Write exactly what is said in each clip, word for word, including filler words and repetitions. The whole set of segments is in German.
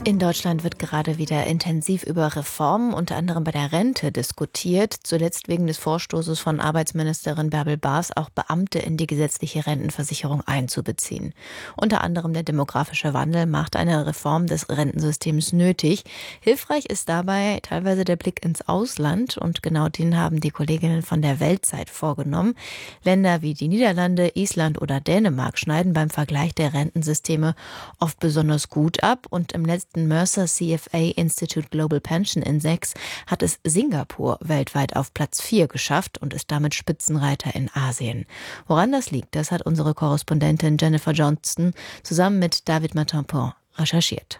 In Deutschland wird gerade wieder intensiv über Reformen, unter anderem bei der Rente, diskutiert. Zuletzt wegen des Vorstoßes von Arbeitsministerin Bärbel Baas, auch Beamte in die gesetzliche Rentenversicherung einzubeziehen. Unter anderem der demografische Wandel macht eine Reform des Rentensystems nötig. Hilfreich ist dabei teilweise der Blick ins Ausland, und genau den haben die Kolleginnen von der Weltzeit vorgenommen. Länder wie die Niederlande, Island oder Dänemark schneiden beim Vergleich der Rentensysteme oft besonders gut ab, und im letzten Mercer C F A Institute Global Pension Index hat es Singapur weltweit auf Platz vier geschafft und ist damit Spitzenreiter in Asien. Woran das liegt, das hat unsere Korrespondentin Jennifer Johnston zusammen mit David Matanpon recherchiert.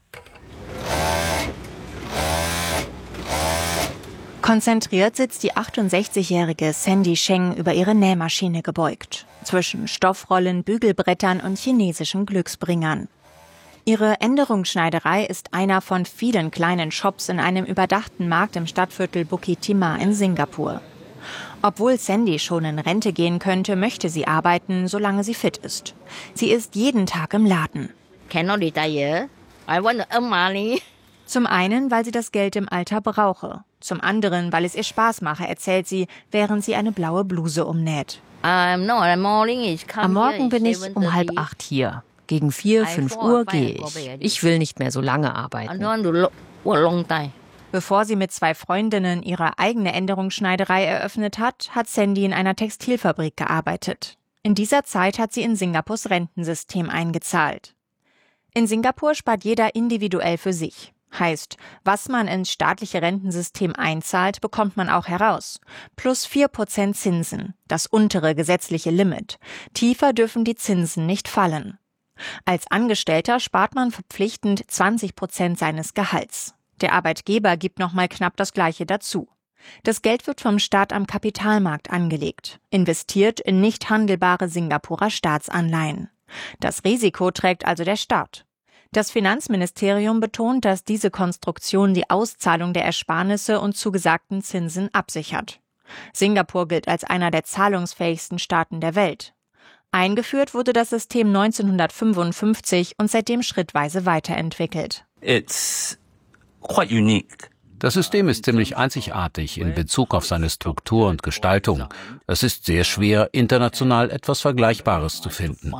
Konzentriert sitzt die achtundsechzigjährige Sandy Sheng über ihre Nähmaschine gebeugt, zwischen Stoffrollen, Bügelbrettern und chinesischen Glücksbringern. Ihre Änderungsschneiderei ist einer von vielen kleinen Shops in einem überdachten Markt im Stadtviertel Bukit Timah in Singapur. Obwohl Sandy schon in Rente gehen könnte, möchte sie arbeiten, solange sie fit ist. Sie ist jeden Tag im Laden. Cannot retire. I want to earn money. Zum einen, weil sie das Geld im Alter brauche. Zum anderen, weil es ihr Spaß mache, erzählt sie, während sie eine blaue Bluse umnäht. Um, no, Am Morgen bin ich um halb acht hier. Gegen vier, fünf Uhr gehe ich. Ich will nicht mehr so lange arbeiten. Bevor sie mit zwei Freundinnen ihre eigene Änderungsschneiderei eröffnet hat, hat Sandy in einer Textilfabrik gearbeitet. In dieser Zeit hat sie in Singapurs Rentensystem eingezahlt. In Singapur spart jeder individuell für sich. Heißt, was man ins staatliche Rentensystem einzahlt, bekommt man auch heraus. Plus vier Prozent Zinsen, das untere gesetzliche Limit. Tiefer dürfen die Zinsen nicht fallen. Als Angestellter spart man verpflichtend zwanzig Prozent seines Gehalts. Der Arbeitgeber gibt nochmal knapp das Gleiche dazu. Das Geld wird vom Staat am Kapitalmarkt angelegt, investiert in nicht handelbare Singapurer Staatsanleihen. Das Risiko trägt also der Staat. Das Finanzministerium betont, dass diese Konstruktion die Auszahlung der Ersparnisse und zugesagten Zinsen absichert. Singapur gilt als einer der zahlungsfähigsten Staaten der Welt. Eingeführt wurde das System neunzehnhundertfünfundfünfzig und seitdem schrittweise weiterentwickelt. It's quite unique. Das System ist ziemlich einzigartig in Bezug auf seine Struktur und Gestaltung. Es ist sehr schwer, international etwas Vergleichbares zu finden.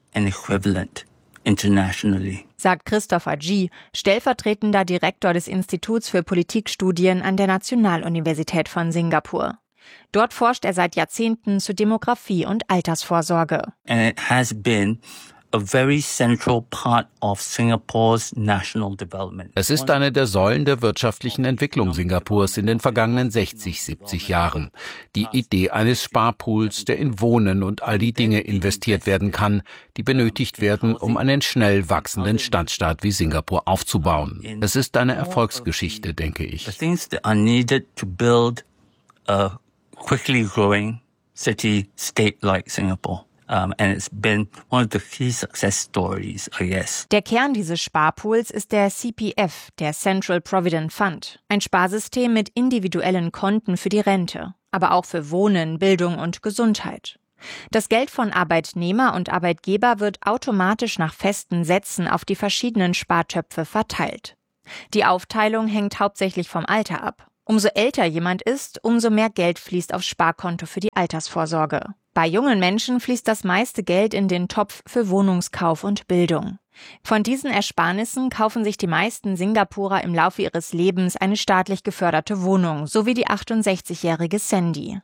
Sagt Christopher Gee, stellvertretender Direktor des Instituts für Politikstudien an der Nationaluniversität von Singapur. Dort forscht er seit Jahrzehnten zu Demografie und Altersvorsorge. And it has been a very central part of Singapore's national development. Es ist eine der Säulen der wirtschaftlichen Entwicklung Singapurs in den vergangenen sechzig, siebzig Jahren. Die Idee eines Sparpools, der in Wohnen und all die Dinge investiert werden kann, die benötigt werden, um einen schnell wachsenden Stadtstaat wie Singapur aufzubauen. Es ist eine Erfolgsgeschichte, denke ich. The things that are needed to build a quickly growing city-state like Singapore. Um, and it's been one of the key success stories, I guess. Der Kern dieses Sparpools ist der C P F, der Central Provident Fund. Ein Sparsystem mit individuellen Konten für die Rente, aber auch für Wohnen, Bildung und Gesundheit. Das Geld von Arbeitnehmer und Arbeitgeber wird automatisch nach festen Sätzen auf die verschiedenen Spartöpfe verteilt. Die Aufteilung hängt hauptsächlich vom Alter ab. Umso älter jemand ist, umso mehr Geld fließt aufs Sparkonto für die Altersvorsorge. Bei jungen Menschen fließt das meiste Geld in den Topf für Wohnungskauf und Bildung. Von diesen Ersparnissen kaufen sich die meisten Singapurer im Laufe ihres Lebens eine staatlich geförderte Wohnung, so wie die achtundsechzigjährige Sandy.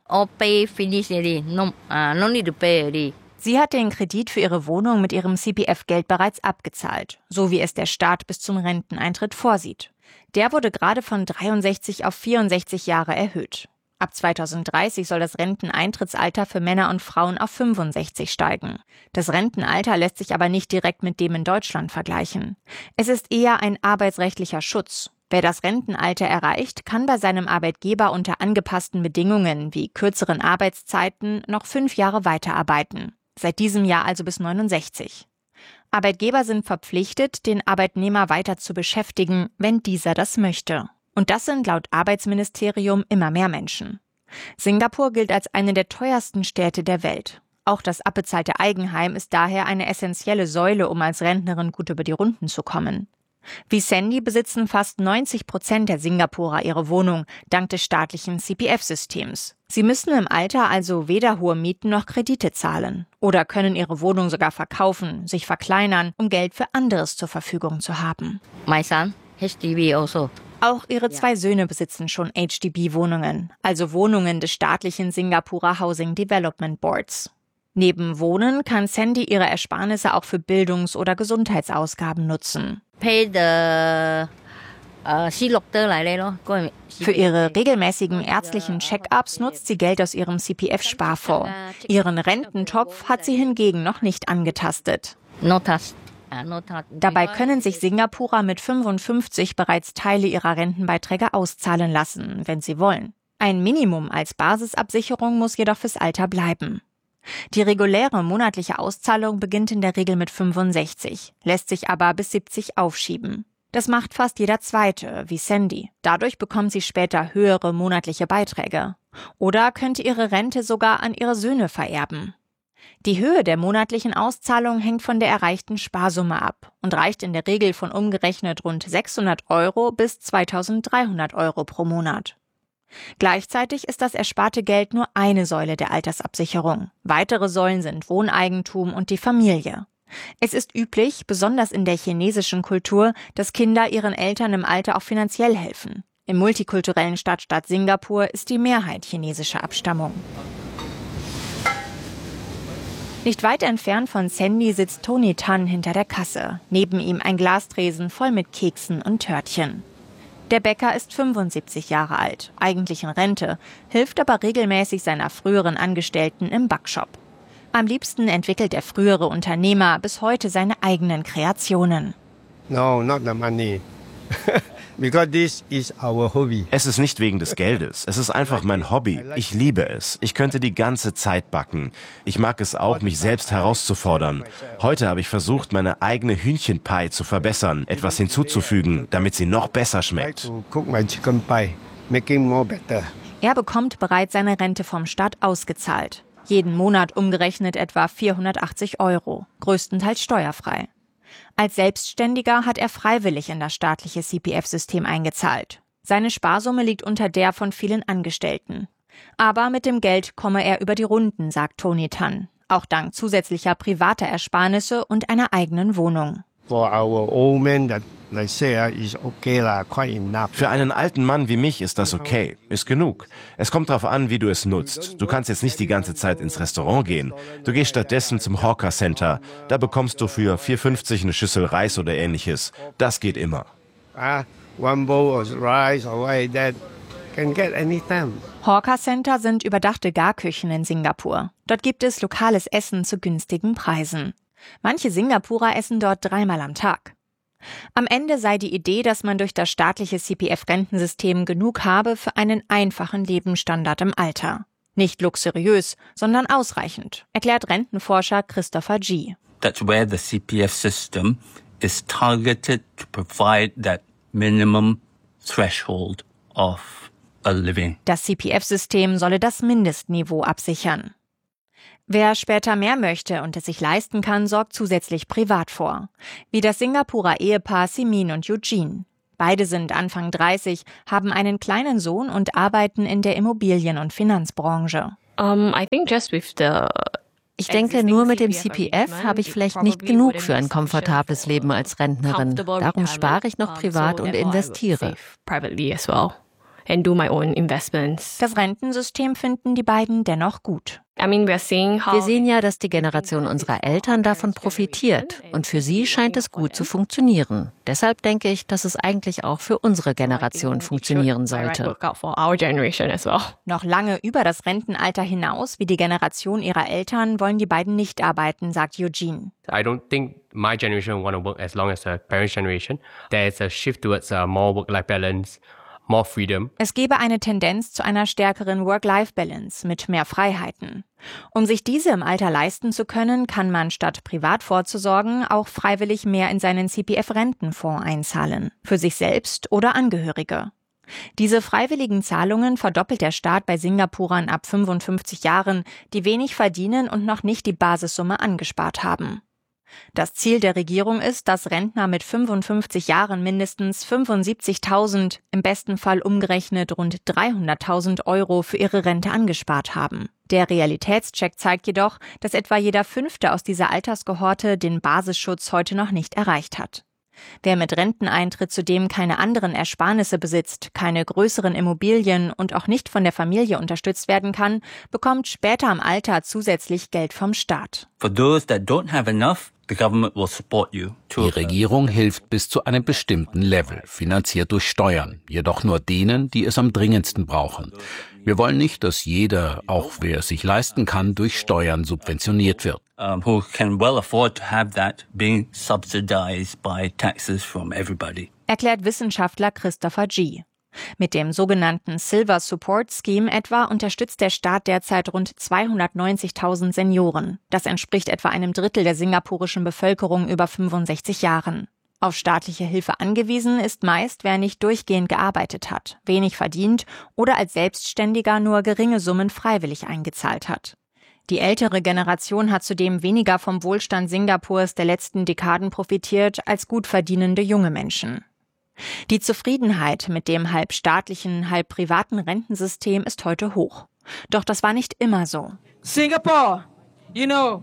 Sie hat den Kredit für ihre Wohnung mit ihrem C P F-Geld bereits abgezahlt, so wie es der Staat bis zum Renteneintritt vorsieht. Der wurde gerade von dreiundsechzig auf vierundsechzig Jahre erhöht. Ab zweitausenddreißig soll das Renteneintrittsalter für Männer und Frauen auf fünfundsechzig steigen. Das Rentenalter lässt sich aber nicht direkt mit dem in Deutschland vergleichen. Es ist eher ein arbeitsrechtlicher Schutz. Wer das Rentenalter erreicht, kann bei seinem Arbeitgeber unter angepassten Bedingungen wie kürzeren Arbeitszeiten noch fünf Jahre weiterarbeiten. Seit diesem Jahr also bis neunundsechzig. Arbeitgeber sind verpflichtet, den Arbeitnehmer weiter zu beschäftigen, wenn dieser das möchte. Und das sind laut Arbeitsministerium immer mehr Menschen. Singapur gilt als eine der teuersten Städte der Welt. Auch das abbezahlte Eigenheim ist daher eine essentielle Säule, um als Rentnerin gut über die Runden zu kommen. Wie Sandy besitzen fast neunzig Prozent der Singapurer ihre Wohnung, dank des staatlichen C P F-Systems. Sie müssen im Alter also weder hohe Mieten noch Kredite zahlen oder können ihre Wohnung sogar verkaufen, sich verkleinern, um Geld für anderes zur Verfügung zu haben. My son, H D B also. Auch ihre zwei Söhne besitzen schon H D B-Wohnungen, also Wohnungen des staatlichen Singapurer Housing Development Boards. Neben Wohnen kann Sandy ihre Ersparnisse auch für Bildungs- oder Gesundheitsausgaben nutzen. Pay the uh, Für ihre regelmäßigen ärztlichen Check-ups nutzt sie Geld aus ihrem C P F-Sparfonds. Ihren Rententopf hat sie hingegen noch nicht angetastet. No touch. Dabei können sich Singapurer mit fünfundfünfzig bereits Teile ihrer Rentenbeiträge auszahlen lassen, wenn sie wollen. Ein Minimum als Basisabsicherung muss jedoch fürs Alter bleiben. Die reguläre monatliche Auszahlung beginnt in der Regel mit fünfundsechzig, lässt sich aber bis siebzig aufschieben. Das macht fast jeder Zweite, wie Sandy. Dadurch bekommt sie später höhere monatliche Beiträge. Oder könnte ihre Rente sogar an ihre Söhne vererben. Die Höhe der monatlichen Auszahlung hängt von der erreichten Sparsumme ab und reicht in der Regel von umgerechnet rund sechshundert Euro bis zweitausenddreihundert Euro pro Monat. Gleichzeitig ist das ersparte Geld nur eine Säule der Altersabsicherung. Weitere Säulen sind Wohneigentum und die Familie. Es ist üblich, besonders in der chinesischen Kultur, dass Kinder ihren Eltern im Alter auch finanziell helfen. Im multikulturellen Stadtstaat Singapur ist die Mehrheit chinesischer Abstammung. Nicht weit entfernt von Sandy sitzt Tony Tan hinter der Kasse. Neben ihm ein Glastresen voll mit Keksen und Törtchen. Der Bäcker ist fünfundsiebzig Jahre alt, eigentlich in Rente, hilft aber regelmäßig seiner früheren Angestellten im Backshop. Am liebsten entwickelt der frühere Unternehmer bis heute seine eigenen Kreationen. No, not the money. Because this is our hobby. Es ist nicht wegen des Geldes. Es ist einfach mein Hobby. Ich liebe es. Ich könnte die ganze Zeit backen. Ich mag es auch, mich selbst herauszufordern. Heute habe ich versucht, meine eigene Hühnchenpie zu verbessern, etwas hinzuzufügen, damit sie noch besser schmeckt. Er bekommt bereits seine Rente vom Staat ausgezahlt. Jeden Monat umgerechnet etwa vierhundertachtzig Euro, größtenteils steuerfrei. Als Selbstständiger hat er freiwillig in das staatliche C P F-System eingezahlt. Seine Sparsumme liegt unter der von vielen Angestellten. Aber mit dem Geld komme er über die Runden, sagt Tony Tan. Auch dank zusätzlicher privater Ersparnisse und einer eigenen Wohnung. For our old man that they say is okay la, quite enough. Für einen alten Mann wie mich ist das okay, ist genug. Es kommt darauf an, wie du es nutzt. Du kannst jetzt nicht die ganze Zeit ins Restaurant gehen. Du gehst stattdessen zum Hawker Center. Da bekommst du für vier fünfzig eine Schüssel Reis oder ähnliches. Das geht immer. Ah, one bowl of rice or what that can get anytime. Hawker Center sind überdachte Garküchen in Singapur. Dort gibt es lokales Essen zu günstigen Preisen. Manche Singapurer essen dort dreimal am Tag. Am Ende sei die Idee, dass man durch das staatliche C P F-Rentensystem genug habe für einen einfachen Lebensstandard im Alter. Nicht luxuriös, sondern ausreichend, erklärt Rentenforscher Christopher G. That's where the C P F system is targeted to provide that minimum threshold of a living. Das C P F-System solle das Mindestniveau absichern. Wer später mehr möchte und es sich leisten kann, sorgt zusätzlich privat vor. Wie das Singapurer Ehepaar Simin und Eugene. Beide sind Anfang dreißig, haben einen kleinen Sohn und arbeiten in der Immobilien- und Finanzbranche. Um, I think just with the Ich denke, nur mit dem C P F habe ich vielleicht nicht genug für ein komfortables Leben als Rentnerin. Darum spare ich noch privat und investiere. Das Rentensystem finden die beiden dennoch gut. Wir sehen ja, dass die Generation unserer Eltern davon profitiert. Und für sie scheint es gut zu funktionieren. Deshalb denke ich, dass es eigentlich auch für unsere Generation funktionieren sollte. Noch lange über das Rentenalter hinaus, wie die Generation ihrer Eltern, wollen die beiden nicht arbeiten, sagt Eugene. I don't think my generation want to work as long as the parents' generation. There is a shift towards uh, more work-life balance. More freedom. Es gebe eine Tendenz zu einer stärkeren Work-Life-Balance mit mehr Freiheiten. Um sich diese im Alter leisten zu können, kann man statt privat vorzusorgen auch freiwillig mehr in seinen C P F-Rentenfonds einzahlen, für sich selbst oder Angehörige. Diese freiwilligen Zahlungen verdoppelt der Staat bei Singapurern ab fünfundfünfzig Jahren, die wenig verdienen und noch nicht die Basissumme angespart haben. Das Ziel der Regierung ist, dass Rentner mit fünfundfünfzig Jahren mindestens fünfundsiebzigtausend, im besten Fall umgerechnet rund dreihunderttausend Euro für ihre Rente angespart haben. Der Realitätscheck zeigt jedoch, dass etwa jeder Fünfte aus dieser Alterskohorte den Basisschutz heute noch nicht erreicht hat. Wer mit Renteneintritt zudem keine anderen Ersparnisse besitzt, keine größeren Immobilien und auch nicht von der Familie unterstützt werden kann, bekommt später im Alter zusätzlich Geld vom Staat. For those that don't have enough, the government will support you. Die Regierung hilft bis zu einem bestimmten Level, finanziert durch Steuern, jedoch nur denen, die es am dringendsten brauchen. Wir wollen nicht, dass jeder, auch wer es sich leisten kann, durch Steuern subventioniert wird. Um, who can well afford to have that being subsidized by taxes from everybody. Erklärt Wissenschaftler Christopher G. Mit dem sogenannten Silver Support Scheme etwa unterstützt der Staat derzeit rund zweihundertneunzigtausend Senioren. Das entspricht etwa einem Drittel der singapurischen Bevölkerung über fünfundsechzig Jahren. Auf staatliche Hilfe angewiesen ist meist, wer nicht durchgehend gearbeitet hat, wenig verdient oder als Selbstständiger nur geringe Summen freiwillig eingezahlt hat. Die ältere Generation hat zudem weniger vom Wohlstand Singapurs der letzten Dekaden profitiert als gut verdienende junge Menschen. Die Zufriedenheit mit dem halb staatlichen, halb privaten Rentensystem ist heute hoch. Doch das war nicht immer so. Singapore, you know,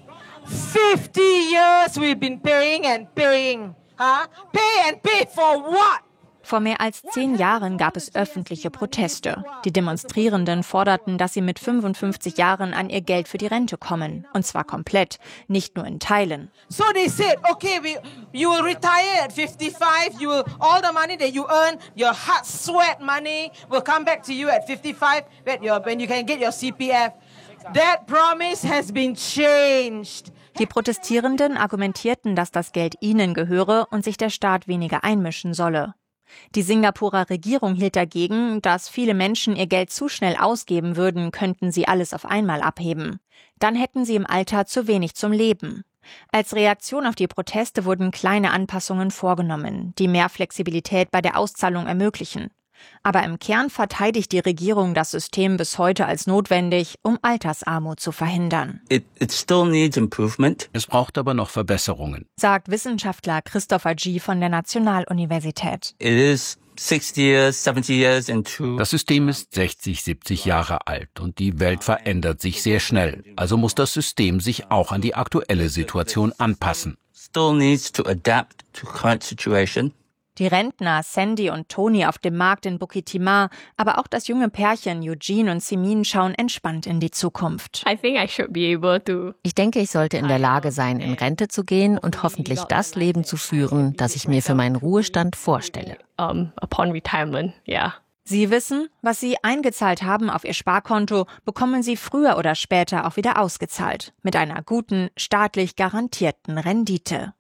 fifty years we've been paying and paying. Huh? Pay and pay for what? Vor mehr als zehn Jahren gab es öffentliche Proteste. Die Demonstrierenden forderten, dass sie mit fünfundfünfzig Jahren an ihr Geld für die Rente kommen. Und zwar komplett, nicht nur in Teilen. So they said, okay, we, you will retire at fifty-five. You will, all the money that you earn, your hard sweat money, will come back to you at fifty-five when, your, when you can get your C P F. That promise has been changed. Die Protestierenden argumentierten, dass das Geld ihnen gehöre und sich der Staat weniger einmischen solle. Die Singapurer Regierung hielt dagegen, dass viele Menschen ihr Geld zu schnell ausgeben würden, könnten sie alles auf einmal abheben. Dann hätten sie im Alter zu wenig zum Leben. Als Reaktion auf die Proteste wurden kleine Anpassungen vorgenommen, die mehr Flexibilität bei der Auszahlung ermöglichen. Aber im Kern verteidigt die Regierung das System bis heute als notwendig, um Altersarmut zu verhindern. It, it still needs improvement. Es braucht aber noch Verbesserungen, sagt Wissenschaftler Christopher G. von der Nationaluniversität. It is sixty years, seventy years into Das System ist sechzig, siebzig Jahre alt und die Welt verändert sich sehr schnell. Also muss das System sich auch an die aktuelle Situation anpassen. Still needs to adapt to current situation. Die Rentner Sandy und Tony auf dem Markt in Bukit Timah, aber auch das junge Pärchen Eugene und Simin schauen entspannt in die Zukunft. I think I should be able to. Ich denke, ich sollte in der Lage sein, in Rente zu gehen und hoffentlich das Leben zu führen, das ich mir für meinen Ruhestand vorstelle. Um, upon retirement, yeah. Sie wissen, was Sie eingezahlt haben auf Ihr Sparkonto, bekommen Sie früher oder später auch wieder ausgezahlt. Mit einer guten, staatlich garantierten Rendite.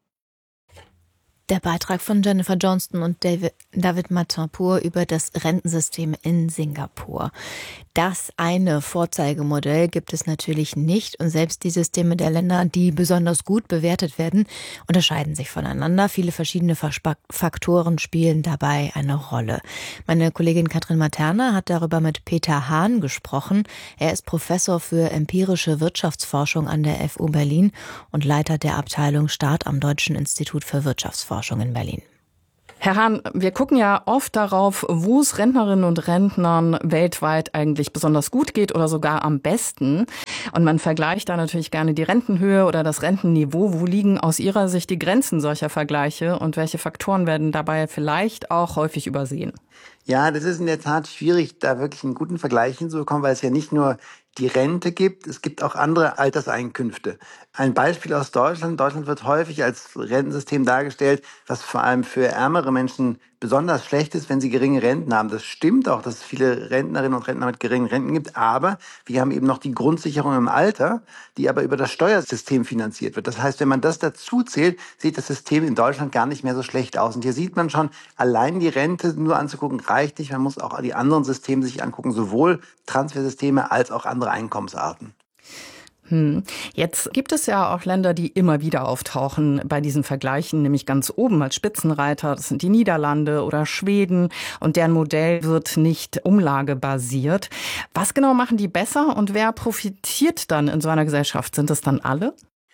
Der Beitrag von Jennifer Johnston und David, David Matanpour über das Rentensystem in Singapur. Das eine Vorzeigemodell gibt es natürlich nicht und selbst die Systeme der Länder, die besonders gut bewertet werden, unterscheiden sich voneinander. Viele verschiedene Faktoren spielen dabei eine Rolle. Meine Kollegin Katrin Materna hat darüber mit Peter Hahn gesprochen. Er ist Professor für empirische Wirtschaftsforschung an der F U Berlin und Leiter der Abteilung Staat am Deutschen Institut für Wirtschaftsforschung in Berlin. Herr Hahn, wir gucken ja oft darauf, wo es Rentnerinnen und Rentnern weltweit eigentlich besonders gut geht oder sogar am besten. Und man vergleicht da natürlich gerne die Rentenhöhe oder das Rentenniveau. Wo liegen aus Ihrer Sicht die Grenzen solcher Vergleiche und welche Faktoren werden dabei vielleicht auch häufig übersehen? Ja, das ist in der Tat schwierig, da wirklich einen guten Vergleich hinzubekommen, weil es ja nicht nur die Rente gibt, es gibt auch andere Alterseinkünfte. Ein Beispiel aus Deutschland. Deutschland wird häufig als Rentensystem dargestellt, was vor allem für ärmere Menschen besonders schlecht ist, wenn sie geringe Renten haben. Das stimmt auch, dass es viele Rentnerinnen und Rentner mit geringen Renten gibt, aber wir haben eben noch die Grundsicherung im Alter, die aber über das Steuersystem finanziert wird. Das heißt, wenn man das dazu zählt, sieht das System in Deutschland gar nicht mehr so schlecht aus. Und hier sieht man schon, allein die Rente nur anzugucken reicht nicht. Man muss auch die anderen Systeme sich angucken, sowohl Transfersysteme als auch andere Einkommensarten. Hm. Jetzt gibt es ja auch Länder, die immer wieder auftauchen bei diesen Vergleichen, nämlich ganz oben als Spitzenreiter. Das sind die Niederlande oder Schweden und deren Modell wird nicht umlagebasiert. Was genau machen die besser und wer profitiert dann in so einer Gesellschaft? Sind es dann alle?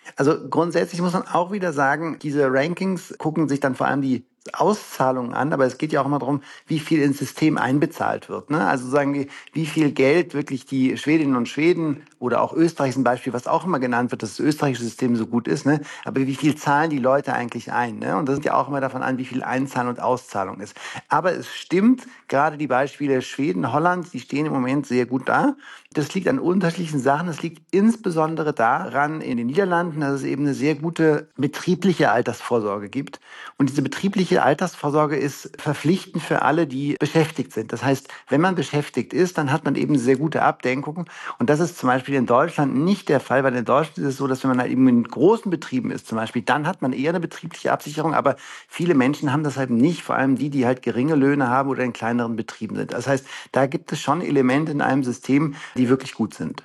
Also grundsätzlich muss man auch wieder sagen, diese Rankings gucken sich dann vor allem die Auszahlungen an, aber es geht ja auch immer darum, wie viel ins System einbezahlt wird. Ne? Also sagen wir, wie viel Geld wirklich die Schwedinnen und Schweden oder auch Österreich ist ein Beispiel, was auch immer genannt wird, dass das österreichische System so gut ist, ne? Aber wie viel zahlen die Leute eigentlich ein? Ne? Und das sind ja auch immer davon an, wie viel Einzahlung und Auszahlung ist. Aber es stimmt, gerade die Beispiele Schweden, Holland, die stehen im Moment sehr gut da. Das liegt an unterschiedlichen Sachen. Das liegt insbesondere daran in den Niederlanden, dass es eben eine sehr gute betriebliche Altersvorsorge gibt. Und diese betriebliche Altersvorsorge ist verpflichtend für alle, die beschäftigt sind. Das heißt, wenn man beschäftigt ist, dann hat man eben eine sehr gute Abdenkung. Und das ist zum Beispiel in Deutschland nicht der Fall, weil in Deutschland ist es so, dass wenn man halt eben in großen Betrieben ist zum Beispiel, dann hat man eher eine betriebliche Absicherung. Aber viele Menschen haben das halt nicht, vor allem die, die halt geringe Löhne haben oder in kleineren Betrieben sind. Das heißt, da gibt es schon Elemente in einem System, die wirklich gut sind.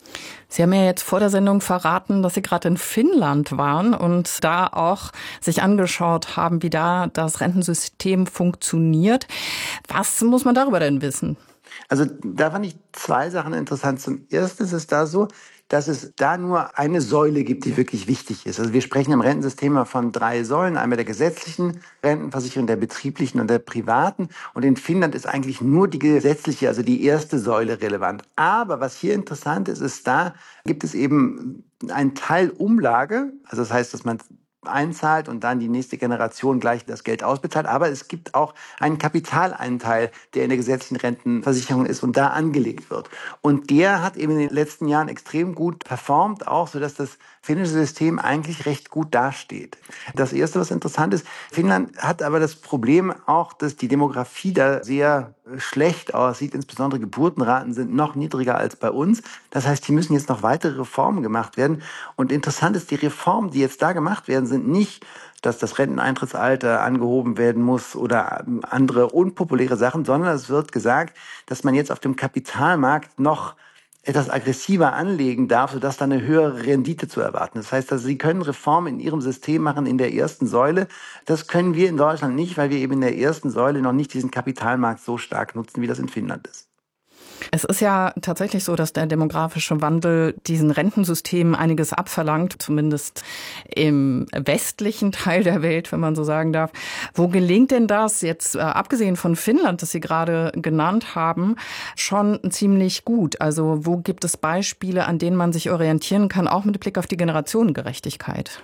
Sie haben ja jetzt vor der Sendung verraten, dass Sie gerade in Finnland waren und da auch sich angeschaut haben, wie da das Rentensystem funktioniert. Was muss man darüber denn wissen? Also da fand ich zwei Sachen interessant. Zum Ersten ist es da so, dass es da nur eine Säule gibt, die wirklich wichtig ist. Also wir sprechen im Rentensystem von drei Säulen, einmal der gesetzlichen Rentenversicherung, der betrieblichen und der privaten. Und in Finnland ist eigentlich nur die gesetzliche, also die erste Säule relevant. Aber was hier interessant ist, ist, da gibt es eben einen Teil Umlage, also das heißt, dass man einzahlt und dann die nächste Generation gleich das Geld ausbezahlt. Aber es gibt auch einen Kapitaleinteil, der in der gesetzlichen Rentenversicherung ist und da angelegt wird. Und der hat eben in den letzten Jahren extrem gut performt, auch sodass das finnische System eigentlich recht gut dasteht. Das Erste, was interessant ist, Finnland hat aber das Problem auch, dass die Demografie da sehr schlecht aussieht. Insbesondere Geburtenraten sind noch niedriger als bei uns. Das heißt, hier müssen jetzt noch weitere Reformen gemacht werden. Und interessant ist, die Reformen, die jetzt da gemacht werden, sind nicht, dass das Renteneintrittsalter angehoben werden muss oder andere unpopuläre Sachen, sondern es wird gesagt, dass man jetzt auf dem Kapitalmarkt noch etwas aggressiver anlegen darf, sodass da eine höhere Rendite zu erwarten ist. Das heißt, also Sie können Reformen in Ihrem System machen in der ersten Säule. Das können wir in Deutschland nicht, weil wir eben in der ersten Säule noch nicht diesen Kapitalmarkt so stark nutzen, wie das in Finnland ist. Es ist ja tatsächlich so, dass der demografische Wandel diesen Rentensystemen einiges abverlangt, zumindest im westlichen Teil der Welt, wenn man so sagen darf. Wo gelingt denn das jetzt, äh, abgesehen von Finnland, das Sie gerade genannt haben, schon ziemlich gut? Also wo gibt es Beispiele, an denen man sich orientieren kann, auch mit Blick auf die Generationengerechtigkeit?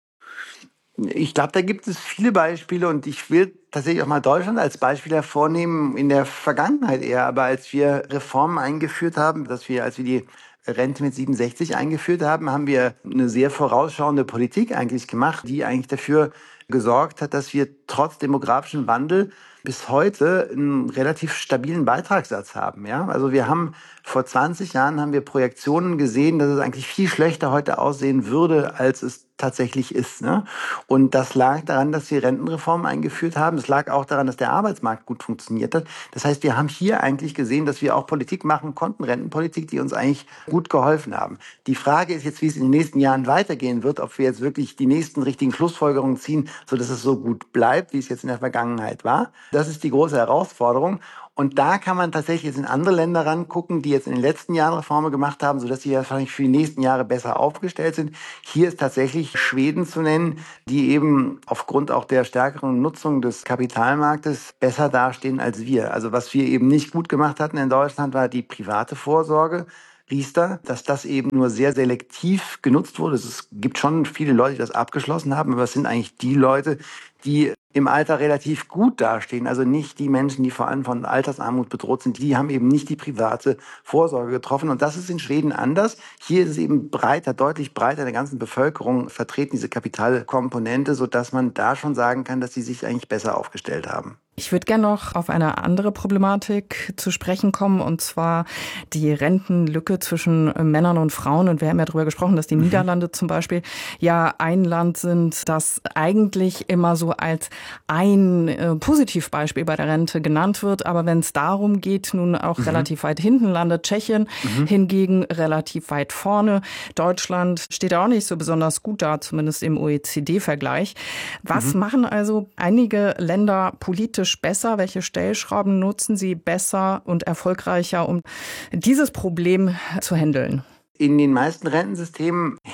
Ich glaube, da gibt es viele Beispiele und ich will tatsächlich auch mal Deutschland als Beispiel hervornehmen, in der Vergangenheit eher. Aber als wir Reformen eingeführt haben, dass wir, als wir die Rente mit siebenundsechzig eingeführt haben, haben wir eine sehr vorausschauende Politik eigentlich gemacht, die eigentlich dafür gesorgt hat, dass wir trotz demografischem Wandel bis heute einen relativ stabilen Beitragssatz haben. Ja? Also wir haben vor zwanzig Jahren haben wir Projektionen gesehen, dass es eigentlich viel schlechter heute aussehen würde, als es tatsächlich ist. Ne? Und das lag daran, dass wir Rentenreformen eingeführt haben. Es lag auch daran, dass der Arbeitsmarkt gut funktioniert hat. Das heißt, wir haben hier eigentlich gesehen, dass wir auch Politik machen konnten, Rentenpolitik, die uns eigentlich gut geholfen haben. Die Frage ist jetzt, wie es in den nächsten Jahren weitergehen wird, ob wir jetzt wirklich die nächsten richtigen Schlussfolgerungen ziehen, sodass es so gut bleibt, wie es jetzt in der Vergangenheit war. Das ist die große Herausforderung. Und da kann man tatsächlich jetzt in andere Länder rangucken, die jetzt in den letzten Jahren Reformen gemacht haben, sodass sie wahrscheinlich für die nächsten Jahre besser aufgestellt sind. Hier ist tatsächlich Schweden zu nennen, die eben aufgrund auch der stärkeren Nutzung des Kapitalmarktes besser dastehen als wir. Also was wir eben nicht gut gemacht hatten in Deutschland, war die private Vorsorge. Riester, dass das eben nur sehr selektiv genutzt wurde. Es gibt schon viele Leute, die das abgeschlossen haben, aber es sind eigentlich die Leute, die im Alter relativ gut dastehen. Also nicht die Menschen, die vor allem von Altersarmut bedroht sind. Die haben eben nicht die private Vorsorge getroffen. Und das ist in Schweden anders. Hier ist es eben breiter, deutlich breiter in der ganzen Bevölkerung vertreten, diese Kapitalkomponente, sodass man da schon sagen kann, dass sie sich eigentlich besser aufgestellt haben. Ich würde gerne noch auf eine andere Problematik zu sprechen kommen, und zwar die Rentenlücke zwischen Männern und Frauen. Und wir haben ja darüber gesprochen, dass die mhm. Niederlande zum Beispiel ja ein Land sind, das eigentlich immer so als ein äh, Positivbeispiel bei der Rente genannt wird. Aber wenn es darum geht, nun auch mhm. relativ weit hinten landet Tschechien, mhm. hingegen relativ weit vorne. Deutschland steht auch nicht so besonders gut da, zumindest im O E C D-Vergleich. Was mhm. machen also einige Länder politisch besser? Welche Stellschrauben nutzen sie besser und erfolgreicher, um dieses Problem zu handeln? In den meisten Rentensystemen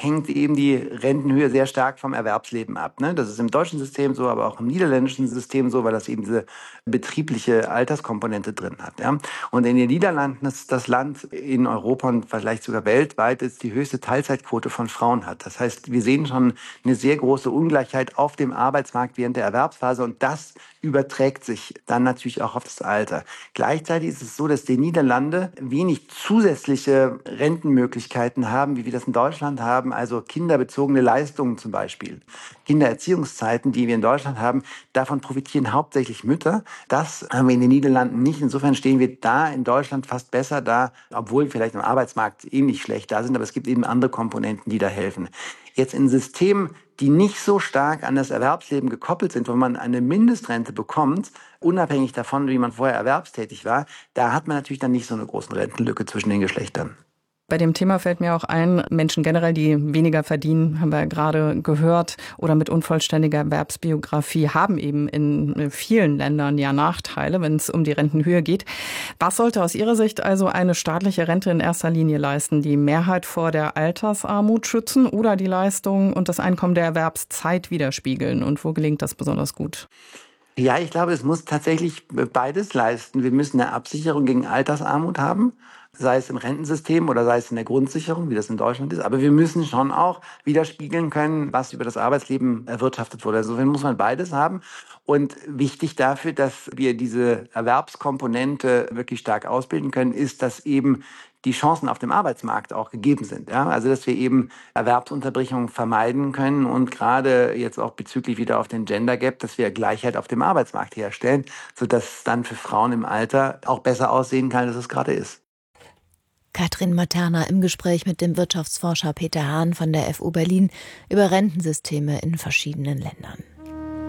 hängt eben die Rentenhöhe sehr stark vom Erwerbsleben ab. Ne? Das ist im deutschen System so, aber auch im niederländischen System so, weil das eben diese betriebliche Alterskomponente drin hat. Ja? Und in den Niederlanden ist das Land in Europa und vielleicht sogar weltweit, das die höchste Teilzeitquote von Frauen hat. Das heißt, wir sehen schon eine sehr große Ungleichheit auf dem Arbeitsmarkt während der Erwerbsphase und das überträgt sich dann natürlich auch auf das Alter. Gleichzeitig ist es so, dass die Niederlande wenig zusätzliche Rentenmöglichkeiten haben, wie wir das in Deutschland haben, also kinderbezogene Leistungen zum Beispiel. Kindererziehungszeiten, die wir in Deutschland haben, davon profitieren hauptsächlich Mütter. Das haben wir in den Niederlanden nicht. Insofern stehen wir da in Deutschland fast besser da, obwohl wir vielleicht im Arbeitsmarkt ähnlich schlecht da sind, aber es gibt eben andere Komponenten, die da helfen. Jetzt in Systemen, die nicht so stark an das Erwerbsleben gekoppelt sind, wo man eine Mindestrente bekommt, unabhängig davon, wie man vorher erwerbstätig war, da hat man natürlich dann nicht so eine große Rentenlücke zwischen den Geschlechtern. Bei dem Thema fällt mir auch ein, Menschen generell, die weniger verdienen, haben wir gerade gehört, oder mit unvollständiger Erwerbsbiografie, haben eben in vielen Ländern ja Nachteile, wenn es um die Rentenhöhe geht. Was sollte aus Ihrer Sicht also eine staatliche Rente in erster Linie leisten? Die Mehrheit vor der Altersarmut schützen oder die Leistung und das Einkommen der Erwerbszeit widerspiegeln? Und wo gelingt das besonders gut? Ja, ich glaube, es muss tatsächlich beides leisten. Wir müssen eine Absicherung gegen Altersarmut haben, sei es im Rentensystem oder sei es in der Grundsicherung, wie das in Deutschland ist. Aber wir müssen schon auch widerspiegeln können, was über das Arbeitsleben erwirtschaftet wurde. Insofern muss man beides haben. Und wichtig dafür, dass wir diese Erwerbskomponente wirklich stark ausbilden können, ist, dass eben die Chancen auf dem Arbeitsmarkt auch gegeben sind. Ja? Also dass wir eben Erwerbsunterbrechungen vermeiden können und gerade jetzt auch bezüglich wieder auf den Gender Gap, dass wir Gleichheit auf dem Arbeitsmarkt herstellen, sodass es dann für Frauen im Alter auch besser aussehen kann, als es gerade ist. Katrin Materna im Gespräch mit dem Wirtschaftsforscher Peter Hahn von der F U Berlin über Rentensysteme in verschiedenen Ländern.